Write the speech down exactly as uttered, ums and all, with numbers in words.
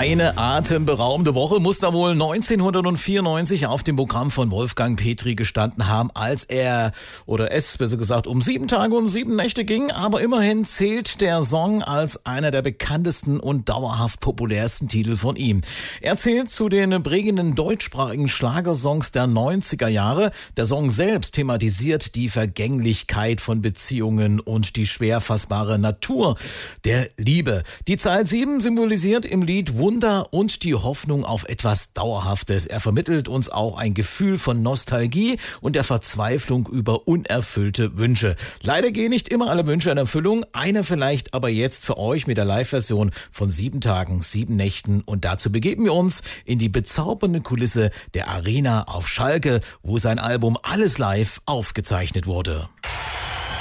Eine atemberaubende Woche muss da wohl neunzehnhundertvierundneunzig auf dem Programm von Wolfgang Petri gestanden haben, als er, oder es besser gesagt, um sieben Tage und sieben Nächte ging. Aber immerhin zählt der Song als einer der bekanntesten und dauerhaft populärsten Titel von ihm. Er zählt zu den prägenden deutschsprachigen Schlagersongs der neunziger Jahre. Der Song selbst thematisiert die Vergänglichkeit von Beziehungen und die schwer fassbare Natur der Liebe. Die Zahl sieben symbolisiert im Lied Wunder und die Hoffnung auf etwas Dauerhaftes. Er vermittelt uns auch ein Gefühl von Nostalgie und der Verzweiflung über unerfüllte Wünsche. Leider gehen nicht immer alle Wünsche in Erfüllung, einer vielleicht aber jetzt für euch mit der Live-Version von sieben Tagen, sieben Nächten. Und dazu begeben wir uns in die bezaubernde Kulisse der Arena auf Schalke, wo sein Album Alles live aufgezeichnet wurde.